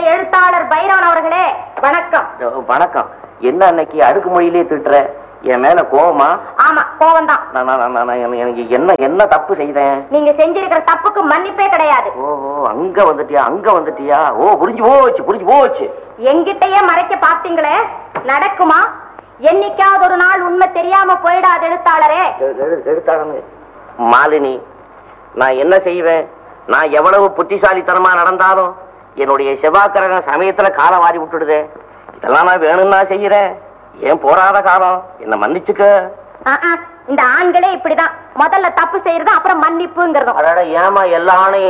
எழுத்தாளர் பைரவன் அவர்களே வணக்கம். வணக்கம். என்ன அன்னைக்கு அடுக்குமொழியிலே திட்டுற? என் மேல கோவமா? ஆமா, கோவம் தான். எனக்கு என்ன தப்பு செய்தேன்? நீங்க செஞ்சிருக்கிற தப்புக்கு மன்னிப்பே கிடையாது. ஓஹோ, அங்க வந்துட்டியா? ஓ, புரிஞ்சு போச்சு. எங்கிட்டயே மறைக்க பாத்தீங்களே, நடக்குமா? என்னைக்காவது ஒரு நாள் உண்மை தெரியாம போயிடாது எழுத்தாளரே. எழுத்தாளர் மாலினி, நான் என்ன செய்வேன்? நான் எவ்வளவு புத்திசாலித்தனமா நடந்தாலும் என்னுடைய செவ்வாய்க்கிரகம் சமயத்துல காலை வாரி விட்டுடுதே. இதெல்லாம் நான் வேணும்னா செய்யறேன். ஏன் போராத காலம், என்ன மன்னிச்சுக்க. இந்த ஆண்களே இப்படிதான், முதல்ல தப்பு செய்யறது அப்புறம் மன்னிப்புங்கிறதும். ஏமா எல்லா ஆணையும்